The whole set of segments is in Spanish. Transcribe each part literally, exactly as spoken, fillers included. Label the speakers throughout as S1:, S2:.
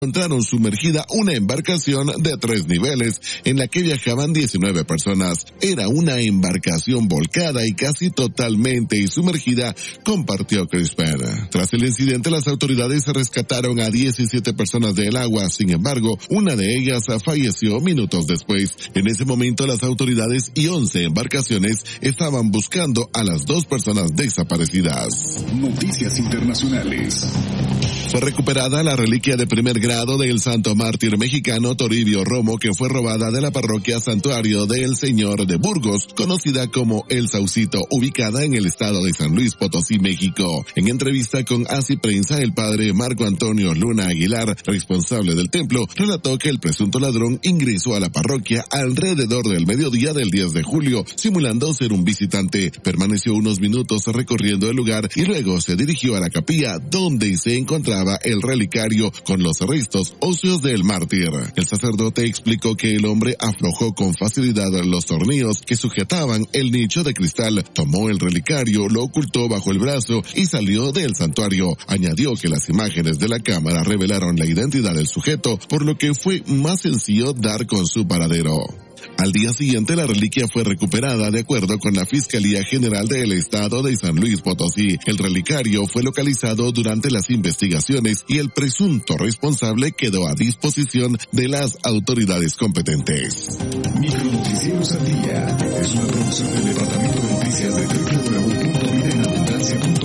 S1: encontraron sumergida una embarcación de tres niveles en la que viajaban diecinueve personas. Era una embarcación volcada y casi totalmente sumergida, compartió Crisper. Tras el incidente, las autoridades rescataron a diecisiete personas del agua. Sin embargo, una de ellas falleció minutos después. En ese momento, las autoridades y once embarcaciones estaban buscando a las dos personas desaparecidas.
S2: Noticias internacionales.
S1: Fue recuperada la reliquia de primer grado del santo mártir mexicano Toribio Romo, que fue robada de la parroquia Santuario del Señor de Burgos, conocida como El Saucito, ubicada en el estado de San Luis Potosí, México. En entrevista con Así Prensa, el padre Marco Antonio Luna Aguilar, responsable del templo, relató que el presunto ladrón ingresó a la parroquia alrededor del mediodía del diez de julio, simulando ser un visitante. Permaneció unos minutos recorriendo el lugar y luego se dirigió a la capilla, donde se encontraba el relicario con los restos óseos del mártir. El sacerdote explicó que el hombre aflojó con facilidad los tornillos que sujetaban el nicho de cristal, tomó el relicario, lo ocultó bajo el brazo y salió del santuario. Añadió que las imágenes de la cámara revelaron la identidad del sujeto, por lo que fue más sencillo dar con su paradero. Al día siguiente, la reliquia fue recuperada de acuerdo con la Fiscalía General del Estado de San Luis Potosí. El relicario fue localizado durante las investigaciones y el presunto responsable quedó a disposición de las autoridades competentes.
S2: Micronoticieros al día es una producción del Departamento de Noticias de doble u doble u doble u punto vida en abundancia punto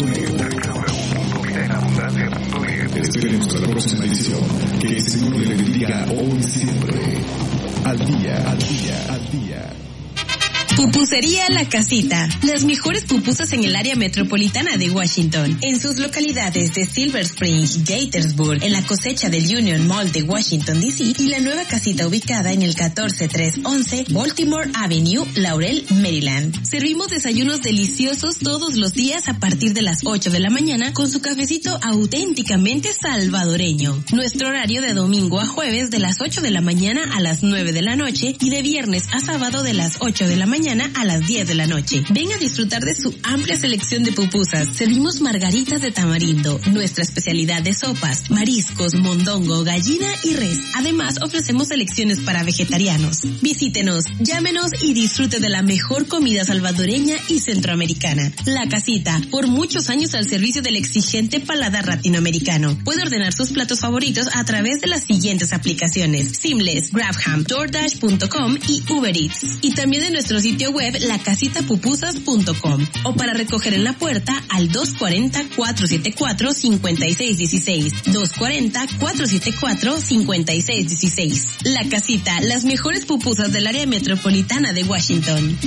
S2: net. Esperemos a la próxima edición. Que el Señor le bendiga hoy y siempre. Al día, al día, al día.
S3: Pupusería La Casita. Las mejores pupusas en el área metropolitana de Washington. En sus localidades de Silver Spring, Gaithersburg, en la cosecha del Union Mall de Washington, D C y la nueva casita ubicada en el catorce trescientos once Baltimore Avenue, Laurel, Maryland. Servimos desayunos deliciosos todos los días a partir de las ocho de la mañana con su cafecito auténticamente salvadoreño. Nuestro horario de domingo a jueves de las ocho de la mañana a las nueve de la noche y de viernes a sábado de las ocho de la mañana a las diez de la noche. Ven a disfrutar de su amplia selección de pupusas. Servimos margaritas de tamarindo, nuestra especialidad de sopas, mariscos, mondongo, gallina y res. Además, ofrecemos selecciones para vegetarianos. Visítenos, llámenos y disfrute de la mejor comida salvadoreña y centroamericana. La Casita, por muchos años al servicio del exigente paladar latinoamericano. Puede ordenar sus platos favoritos a través de las siguientes aplicaciones: Seamless, Grabham, DoorDash punto com y Uber Eats. Y también de nuestro sitio web la casita pupusas punto com o para recoger en la puerta al dos cuatro cero, cuatro siete cuatro, cinco seis uno seis, dos cuatro cero, cuatro siete cuatro, cinco seis uno seis. La Casita, las mejores pupusas del área metropolitana de Washington.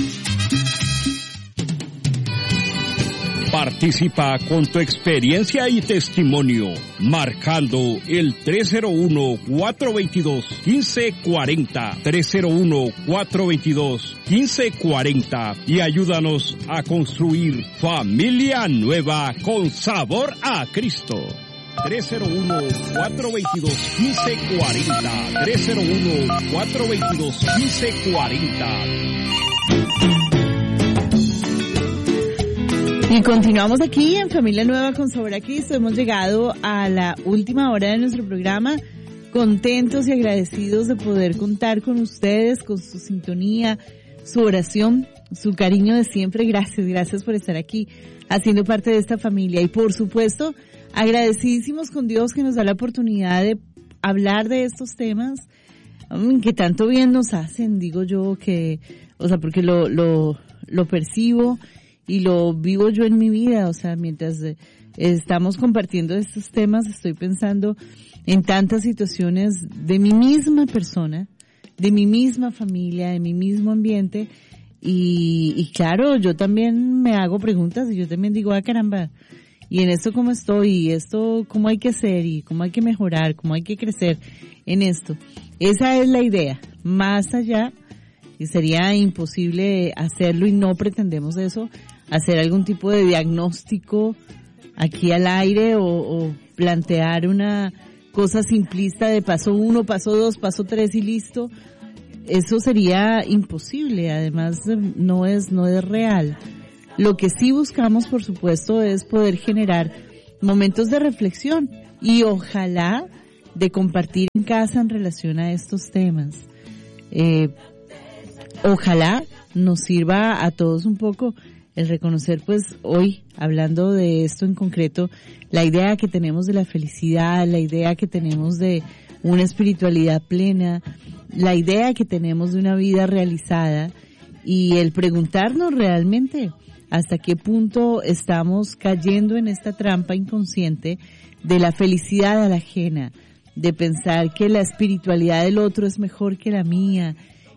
S4: Participa con tu experiencia y testimonio marcando el tres cero uno, cuatro dos dos, uno cinco cuatro cero, tres cero uno, cuatro dos dos, uno cinco cuatro cero y ayúdanos a construir familia nueva con sabor a Cristo. tres cero uno, cuatro dos dos, uno cinco cuatro cero, tres cero uno, cuatro dos dos, uno cinco cuatro cero.
S5: Y continuamos aquí en Familia Nueva con Sabor a Cristo. Hemos llegado a la última hora de nuestro programa, contentos y agradecidos de poder contar con ustedes, con su sintonía, su oración, su cariño de siempre. Gracias, gracias por estar aquí haciendo parte de esta familia. Y por supuesto, agradecidísimos con Dios que nos da la oportunidad de hablar de estos temas que tanto bien nos hacen, digo yo, que, o sea, porque lo, lo, lo percibo y lo vivo yo en mi vida. O sea, mientras eh, estamos compartiendo estos temas, estoy pensando en tantas situaciones de mi misma persona, de mi misma familia, de mi mismo ambiente, y, y claro, yo también me hago preguntas y yo también digo, ah, caramba, y en esto cómo estoy, y esto cómo hay que hacer, y cómo hay que mejorar, cómo hay que crecer en esto. Esa es la idea. Más allá, y sería imposible hacerlo y no pretendemos eso, hacer algún tipo de diagnóstico aquí al aire o, o plantear una cosa simplista de paso uno, paso dos, paso tres y listo. Eso sería imposible, además no es, no es real. Lo que sí buscamos, por supuesto, es poder generar momentos de reflexión y ojalá de compartir en casa en relación a estos temas. Eh, ojalá nos sirva a todos un poco el reconocer, pues hoy, hablando de esto en concreto, la idea que tenemos de la felicidad, la idea que tenemos de una espiritualidad plena, la idea que tenemos de una vida realizada, y el preguntarnos realmente hasta qué punto estamos cayendo en esta trampa inconsciente de la felicidad a la ajena, de pensar que la espiritualidad del otro es mejor que la mía,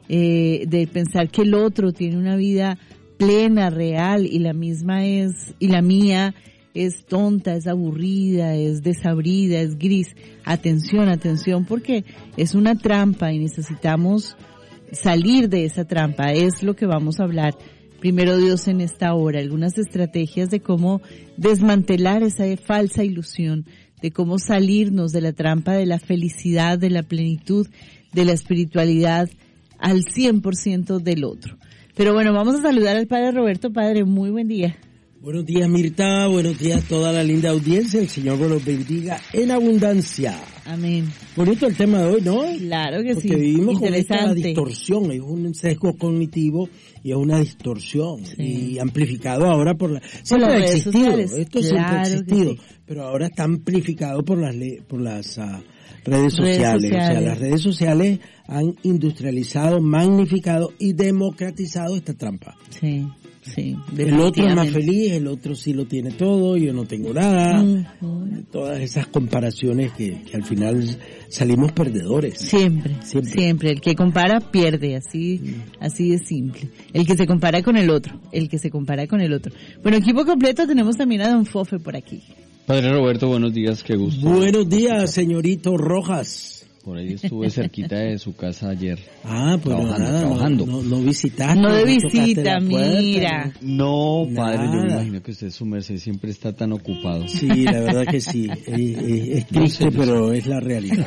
S5: eh, de pensar que el otro tiene una vida plena, real, y la misma es, y la mía es tonta, es aburrida, es desabrida, es gris. Atención, atención, porque es una trampa y necesitamos salir de esa trampa. Es lo que vamos a hablar, primero Dios, en esta hora. Algunas estrategias de cómo desmantelar esa falsa ilusión, de cómo salirnos de la trampa de la felicidad, de la plenitud, de la espiritualidad al cien por ciento del otro. Pero bueno, vamos a saludar al Padre Roberto. Padre, muy buen día.
S6: Buenos días, Mirta. Buenos días a toda la linda audiencia. El Señor los bendiga en abundancia.
S5: Amén.
S6: Bonito el tema de hoy, ¿no?
S5: Claro que
S6: Porque
S5: sí.
S6: Porque vivimos con
S5: Interesante.
S6: esta distorsión. Es un sesgo cognitivo y es una distorsión.
S5: Sí.
S6: Y amplificado ahora por la... Siempre
S5: las
S6: ha
S5: redes
S6: existido.
S5: sociales.
S6: Esto
S5: Claro
S6: siempre ha existido.
S5: que sí.
S6: Pero ahora está amplificado por las, le- por las uh, redes,
S5: Redes
S6: sociales. O sea,
S5: sociales.
S6: las redes sociales han industrializado, magnificado y democratizado esta trampa.
S5: Sí, sí.
S6: El otro es más
S5: definitivamente.
S6: feliz, el otro sí lo tiene todo, yo no tengo nada.
S5: Ujú.
S6: Todas esas comparaciones que, que al final salimos perdedores.
S5: Siempre,
S6: Siempre.
S5: siempre, El que compara pierde, así, así de simple. El que se compara con el otro, el que se compara con el otro. Bueno, equipo completo, tenemos también a Don Fofe por aquí.
S7: Padre Roberto, buenos días, qué gusto.
S6: Buenos días, señorito Rojas.
S7: Por ahí estuve cerquita de su casa ayer.
S6: Ah, pues
S7: Trabajando,
S6: nada,
S7: trabajando.
S6: No, no, no visitaste.
S5: No de
S6: tocaste
S5: visita,
S6: la puerta,
S5: mira.
S7: No, padre, yo me
S6: Nada.
S7: imagino que usted, su merced, siempre está tan ocupado.
S6: Sí, la verdad que sí. Es, es- es triste, pero es la realidad.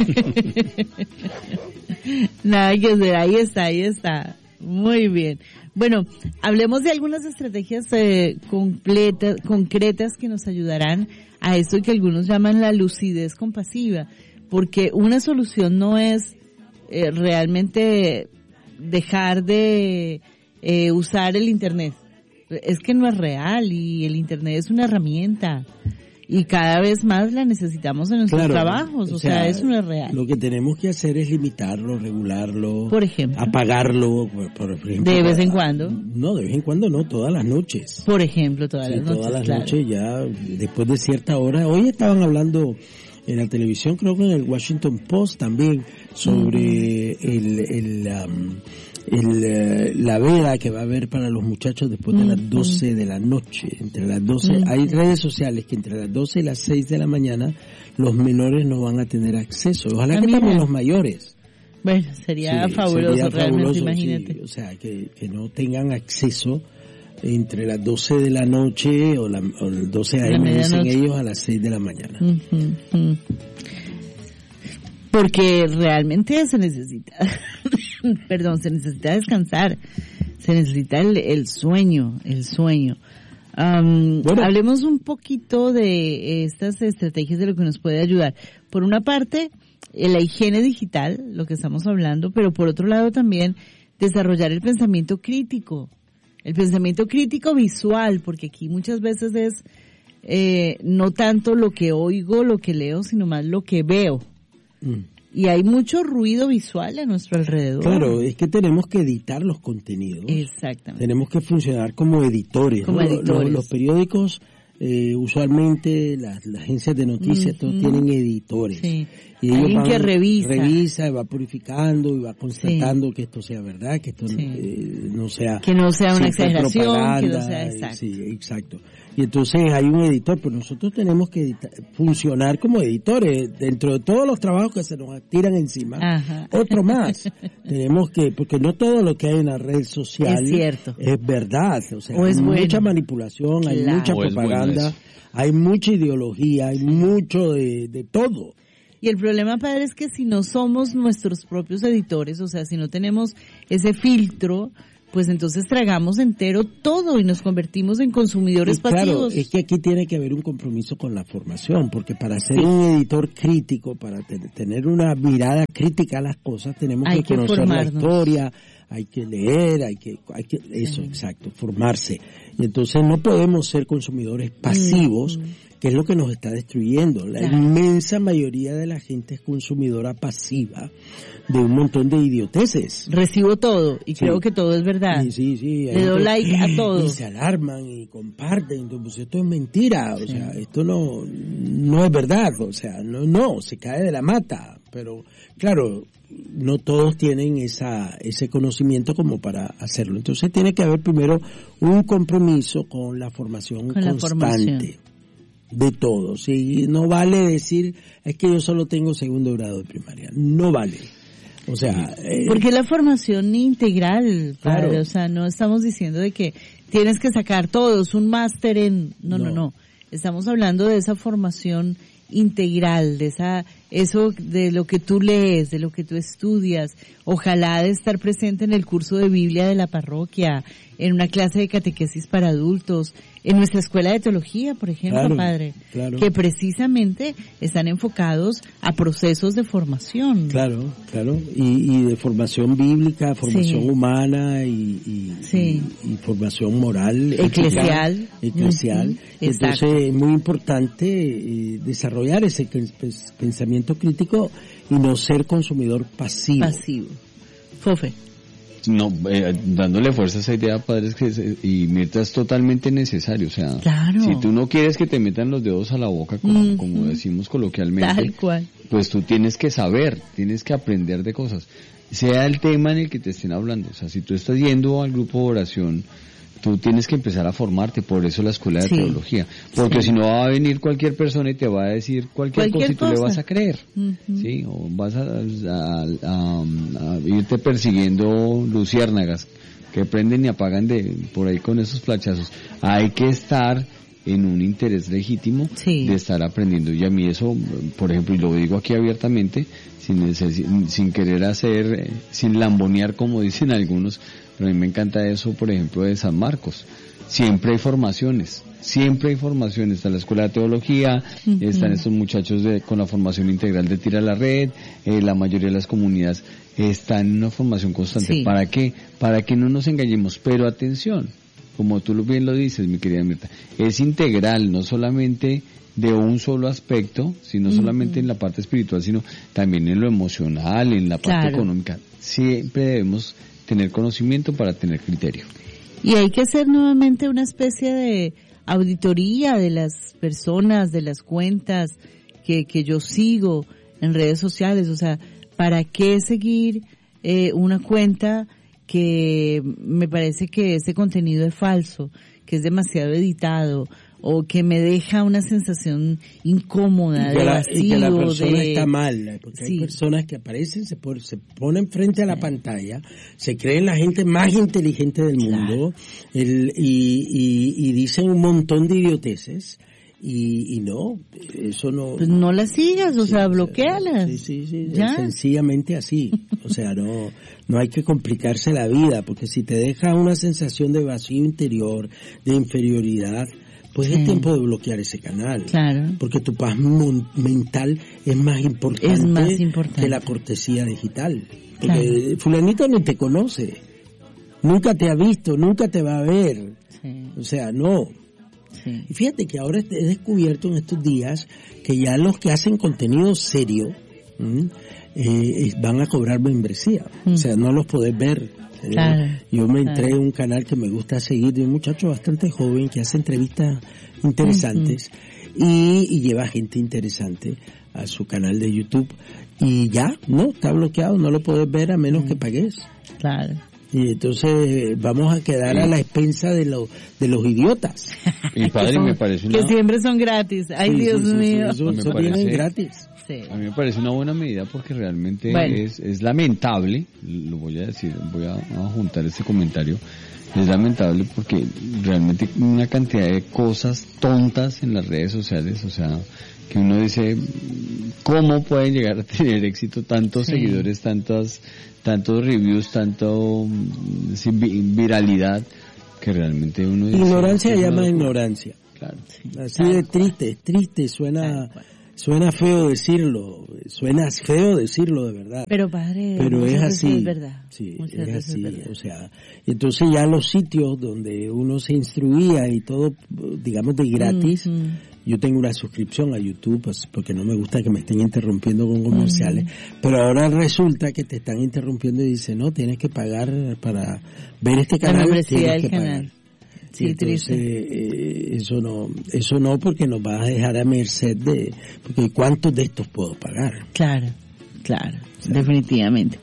S5: Nada que hacer, ahí está, ahí está. Muy bien. Bueno, hablemos de algunas estrategias eh, completas, concretas que nos ayudarán a esto que algunos llaman la lucidez compasiva, porque una solución no es eh, realmente dejar de eh, usar el Internet. Es que no es real y el Internet es una herramienta y cada vez más la necesitamos en nuestros
S6: Claro,
S5: trabajos, o, sea, eso no es real.
S6: Lo que tenemos que hacer es limitarlo, regularlo,
S5: Por ejemplo.
S6: apagarlo, por, por ejemplo.
S5: De vez en cuando.
S6: No, de vez en cuando no, todas las noches.
S5: Por ejemplo, todas
S6: Sí,
S5: las noches,
S6: todas las
S5: claro.
S6: noches ya, después de cierta hora. Hoy estaban hablando en la televisión, creo que en el Washington Post también, sobre el, el, um, el, eh, la veda que va a haber para los muchachos después de
S5: Ujú.
S6: las doce de la noche. Entre las doce,
S5: Ujú.
S6: hay redes sociales que entre las doce y las seis de la mañana los menores no van a tener acceso. Ojalá
S5: Ah,
S6: que
S5: mira.
S6: también los mayores.
S5: Bueno, sería
S6: Sí,
S5: fabuloso,
S6: sería
S5: realmente,
S6: fabuloso,
S5: imagínate.
S6: sí. O sea, que, que no tengan acceso entre las doce de la noche o, la, o el doce a
S5: La
S6: eme, dicen
S5: medianoche.
S6: ellos, a las seis de la mañana.
S5: Ujú, ujú. Porque realmente se necesita, perdón, se necesita descansar, se necesita el, el sueño, el sueño. Am,
S6: Bueno.
S5: Hablemos un poquito de estas estrategias de lo que nos puede ayudar. Por una parte, eh, la higiene digital, lo que estamos hablando, pero por otro lado también desarrollar el pensamiento crítico, el pensamiento crítico visual, porque aquí muchas veces es eh, no tanto lo que oigo, lo que leo, sino más lo que veo.
S6: Mm.
S5: Y hay mucho ruido visual a nuestro alrededor.
S6: Claro, es que tenemos que editar los contenidos.
S5: Exactamente.
S6: Tenemos que funcionar como editores.
S5: Como
S6: ¿no? Los-
S5: editores.
S6: Los, los periódicos, eh, usualmente las, las agencias de noticias,
S5: Ujú.
S6: todos tienen editores.
S5: Sí.
S6: Y ellos
S5: Alguien
S6: van-
S5: que revisa.
S6: Revisa, va purificando y va constatando que esto sea verdad, que esto
S5: Sí.
S6: eh, no sea...
S5: Que no sea una
S6: sí, fue
S5: exageración, que no
S6: propaganda,
S5: sea
S6: eh,
S5: exacto.
S6: Sí, exacto. Y entonces hay un editor, pero nosotros tenemos que edita- funcionar como editores. Dentro de todos los trabajos que se nos tiran encima,
S5: Ajá.
S6: otro más. Tenemos que, porque no todo lo que hay en la red social
S5: Es cierto.
S6: es verdad. O sea,
S5: O es
S6: hay
S5: bueno.
S6: mucha manipulación, hay
S5: Claro.
S6: mucha
S7: O es bueno
S6: propaganda,
S7: eso.
S6: hay mucha ideología, hay mucho de, de todo.
S5: Y el problema, padre, es que si no somos nuestros propios editores, o sea, si no tenemos ese filtro, pues entonces tragamos entero todo y nos convertimos en consumidores
S6: y claro,
S5: pasivos.
S6: Es que aquí tiene que haber un compromiso con la formación, porque para ser sí. un editor crítico, para te- tener una mirada crítica a las cosas, tenemos
S5: hay
S6: que,
S5: que
S6: conocer
S5: formarnos.
S6: la historia, hay que leer, hay que, hay que eso, sí. exacto, formarse. Y entonces no podemos ser consumidores pasivos, mm. que es lo que nos está destruyendo. La claro. inmensa mayoría de la gente es consumidora pasiva de un montón de idioteces.
S5: Recibo todo y sí. creo que todo es verdad.
S6: Sí, sí, sí.
S5: Le doy like a todo.
S6: Y se alarman y comparten. Entonces esto es mentira. O sí. sea, esto no, no es verdad. O sea, no, no, se cae de la mata. Pero, claro, no todos tienen esa, ese conocimiento como para hacerlo. Entonces tiene que haber primero un compromiso con la formación
S5: con
S6: constante.
S5: La formación.
S6: De todos. Y no vale decir, es que yo solo tengo segundo grado de primaria. No vale. O sea, eh,
S5: porque la formación integral, padre,
S6: claro.
S5: o sea, no estamos diciendo de que tienes que sacar todos un máster en, no, no, no, no, estamos hablando de esa formación integral, de esa, eso de lo que tú lees, de lo que tú estudias, ojalá de estar presente en el curso de Biblia de la parroquia, en una clase de catequesis para adultos, en nuestra escuela de teología, por ejemplo,
S6: claro,
S5: padre,
S6: claro.
S5: que precisamente están enfocados a procesos de formación.
S6: Claro, claro, y, y de formación bíblica, formación
S5: sí.
S6: humana y, y,
S5: sí.
S6: y, y formación moral,
S5: eclesial,
S6: ética, eclesial.
S5: Uh-huh.
S6: Entonces es muy importante eh, desarrollar ese pensamiento crítico y no ser consumidor pasivo.
S5: Pasivo. Fofe.
S7: No, eh, dándole fuerza a esa idea, padres, que es, y Mirta, es totalmente necesario. O sea,
S5: claro.
S7: si tú no quieres que te metan los dedos a la boca, como, mm-hmm. como decimos coloquialmente,
S5: tal cual.
S7: Pues tú tienes que saber, tienes que aprender de cosas. Sea el tema en el que te estén hablando. O sea, si tú estás yendo al grupo de oración, tú tienes que empezar a formarte, por eso la escuela de sí. teología. Porque sí. si no va a venir cualquier persona y te va a decir cualquier, cualquier cosa y tú cosa. le vas a creer. Uh-huh. Sí, o vas a, a, a, a irte persiguiendo luciérnagas que prenden y apagan de por ahí con esos flachazos. Hay que estar en un interés legítimo sí. de estar aprendiendo. Y a mí eso, por ejemplo, y lo digo aquí abiertamente, sin, neces- sin querer hacer, sin lambonear como dicen algunos, pero a mí me encanta eso, por ejemplo, de San Marcos. Siempre hay formaciones, siempre hay formaciones. Está la escuela de teología, uh-huh. están estos muchachos de, con la formación integral de Tira a la Red, eh, la mayoría de las comunidades están en una formación constante. Sí. ¿Para qué? Para que no nos engañemos, pero atención, como tú bien lo dices, mi querida Mirta, es integral, no solamente de un solo aspecto, sino uh-huh. solamente en la parte espiritual, sino también en lo emocional, en la parte claro. económica. Siempre debemos tener conocimiento para tener criterio.
S5: Y hay que hacer nuevamente una especie de auditoría de las personas, de las cuentas que, que yo sigo en redes sociales. O sea, ¿para qué seguir eh, una cuenta que me parece que ese contenido es falso, que es demasiado editado, o que me deja una sensación incómoda de vacío,
S6: y que la persona
S5: de...
S6: está mal, porque sí. hay personas que aparecen, se, por, se ponen frente a la sí. pantalla, se creen la gente más inteligente del mundo, claro. el, y, y, y dicen un montón de idioteces, y, y no, eso no...
S5: Pues no las sigas, o sí, sea, bloquéalas.
S6: Sí, sí, sí, ¿ya? Sencillamente así, o sea, no... No hay que complicarse la vida, porque si te deja una sensación de vacío interior, de inferioridad, pues sí. es tiempo de bloquear ese canal.
S5: Claro.
S6: Porque tu paz mon- mental es más importante,
S5: es más importante
S6: que la cortesía digital. Porque claro. fulanito ni te conoce, nunca te ha visto, nunca te va a ver. Sí. O sea, no. Sí. Y fíjate que ahora he descubierto en estos días que ya los que hacen contenido serio, ¿m? Eh, van a cobrar membresía, mm. o sea, no los podés ver.
S5: Claro,
S6: yo me entré
S5: claro.
S6: en un canal que me gusta seguir de un muchacho bastante joven que hace entrevistas interesantes mm-hmm. y, y lleva gente interesante a su canal de YouTube y ya, no, está bloqueado, no lo podés ver a menos mm. que pagues.
S5: Claro.
S6: Y entonces vamos a quedar sí. a la expensa de los de los idiotas.
S7: Y padre,
S5: son,
S7: me parece una...
S5: que siempre son gratis. Ay, sí,
S6: sí,
S5: Dios
S6: sí,
S5: mío.
S6: Sí, eso, eso
S7: parece...
S6: vienen gratis.
S5: Sí.
S7: A mí me parece una buena medida porque realmente
S5: bueno.
S7: es, es lamentable, lo voy a decir, voy a, a juntar este comentario, es lamentable porque realmente una cantidad de cosas tontas en las redes sociales, o sea, que uno dice, ¿cómo pueden llegar a tener éxito tantos
S5: Sí.
S7: seguidores, tantas, tantos reviews, tanto sí, viralidad, que realmente uno dice...
S6: Ignorancia
S7: "Es
S6: llama
S7: una locura".
S6: ignorancia.
S7: Claro.
S6: Así de triste, es triste, suena, suena feo decirlo, suena feo decirlo de verdad.
S5: Pero padre,
S6: Pero es
S5: muchas
S6: así,
S5: veces es verdad.
S6: sí,
S5: Muchas
S6: es
S5: veces
S6: así,
S5: es verdad.
S6: o sea, entonces ya los sitios donde uno se instruía y todo, digamos de gratis,
S5: Ujú.
S6: yo tengo una suscripción a YouTube, pues, porque no me gusta que me estén interrumpiendo con comerciales, pero ahora resulta que te están interrumpiendo y dicen, no, tienes que pagar para ver este
S5: La
S6: canal,
S5: membresía
S6: tienes
S5: del
S6: que
S5: canal.
S6: pagar.
S5: Sí,
S6: Y entonces,
S5: triste.
S6: eh, eso no, eso no, porque nos va a dejar a merced de, porque ¿cuántos de estos puedo pagar?
S5: Claro, claro, definitivamente.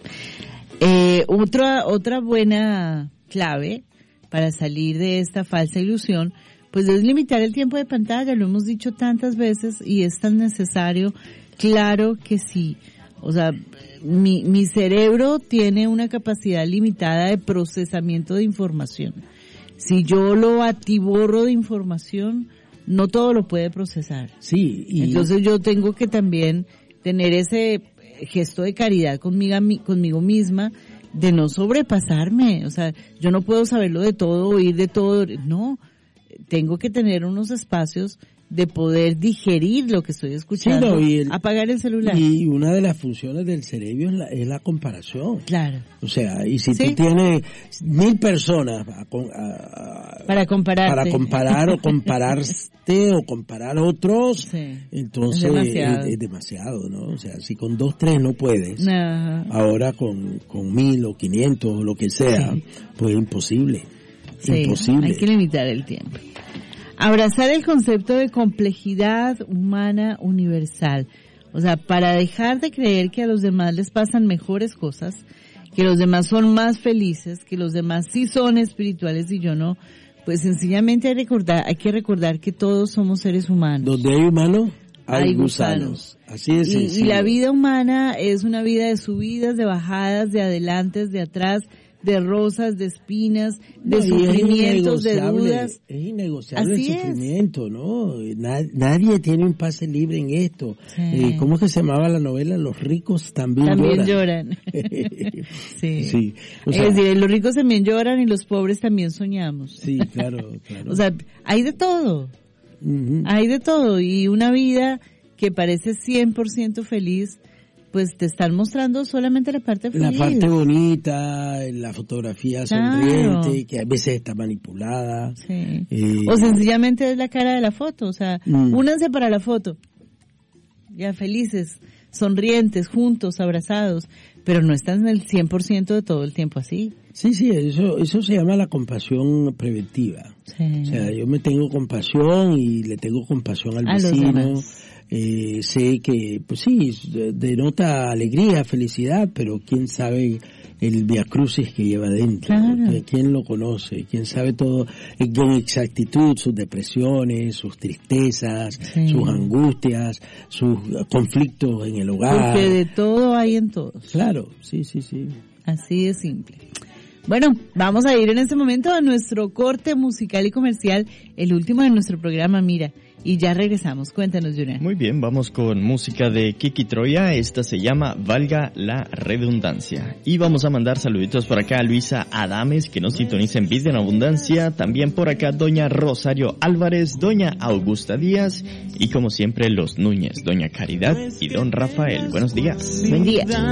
S5: Eh, otra, otra buena clave para salir de esta falsa ilusión, pues es limitar el tiempo de pantalla, lo hemos dicho tantas veces y es tan necesario, claro que sí. O sea, mi, mi cerebro tiene una capacidad limitada de procesamiento de información. Si yo lo atiborro de información, no todo lo puede procesar.
S6: Sí, y
S5: Entonces yo tengo que también tener ese gesto de caridad conmigo, conmigo misma, de no sobrepasarme. O sea, yo no puedo saberlo de todo, oír de todo. No, tengo que tener unos espacios de poder digerir lo que estoy escuchando,
S6: Sí, no, y el-
S5: apagar el celular.
S6: y una de las funciones del cerebro es la, es la comparación.
S5: Claro.
S6: O sea, y si
S5: Sí.
S6: tú tienes mil personas a, con- a- a-
S5: Para compararte.
S6: para comparar o compararte o comparar otros,
S5: Sí.
S6: entonces
S5: Es demasiado.
S6: es, es demasiado, ¿no? O sea, si con dos, tres no puedes,
S5: Ajá.
S6: ahora con, con mil o quinientos o lo que sea,
S5: Sí.
S6: pues imposible.
S5: Sí,
S6: imposible.
S5: hay que limitar el tiempo. Abrazar el concepto de complejidad humana universal. O sea, para dejar de creer que a los demás les pasan mejores cosas, que los demás son más felices, que los demás sí son espirituales y yo no, pues sencillamente hay, recordar, hay que recordar que todos somos seres humanos.
S6: Donde hay humanos, hay,
S5: Hay
S6: gusanos.
S5: gusanos.
S6: Así de
S5: Y,
S6: sencillo.
S5: y la vida humana es una vida de subidas, de bajadas, de adelantes, de atrás, de rosas, de espinas, de
S6: No, y es
S5: sufrimientos, de
S6: innegociable,
S5: dudas.
S6: Es innegociable
S5: Así
S6: el
S5: es.
S6: sufrimiento, ¿no? Na- nadie tiene un pase libre en esto.
S5: Sí.
S6: Eh, ¿Cómo es que se llamaba la novela? Los ricos también,
S5: También
S6: lloran.
S5: lloran. Sí.
S6: Sí, o sea-
S5: es decir, los ricos también lloran y los pobres también soñamos.
S6: Sí, claro, claro.
S5: O sea, hay de todo.
S6: Ujú.
S5: Hay de todo. Y una vida que parece cien por ciento feliz, pues te están mostrando solamente la parte feliz.
S6: La parte bonita, la fotografía
S5: Claro.
S6: sonriente, que a veces está manipulada.
S5: Sí.
S6: Eh,
S5: O sencillamente es la cara de la foto. O sea,
S6: Mm.
S5: únanse para la foto. Ya felices, sonrientes, juntos, abrazados. Pero no están el cien por ciento de todo el tiempo así.
S6: Sí, sí, eso, eso se llama la compasión preventiva.
S5: Sí.
S6: O sea, yo me tengo compasión y le tengo compasión al
S5: A los
S6: vecino.
S5: demás.
S6: Eh, sé que, pues sí, denota alegría, felicidad, pero quién sabe el viacrucis que lleva dentro.
S5: Claro.
S6: ¿Quién lo conoce? ¿Quién sabe todo eh, con exactitud sus depresiones, sus tristezas,
S5: Sí.
S6: sus angustias, sus eh, conflictos en el hogar?
S5: Porque de todo hay en todos.
S6: Claro, sí, sí, sí.
S5: Así de simple. Bueno, vamos a ir en este momento a nuestro corte musical y comercial, el último de nuestro programa, Mira. Y ya regresamos. Cuéntanos, Julián.
S8: Muy bien, vamos con música de Kiki Troya. Esta se llama Valga la Redundancia. Y vamos a mandar saluditos por acá a Luisa Adames, que nos sintoniza en Vida en Abundancia. También por acá doña Rosario Álvarez, doña Augusta Díaz y como siempre los Núñez, doña Caridad y don Rafael. Buenos días.
S5: Buen día.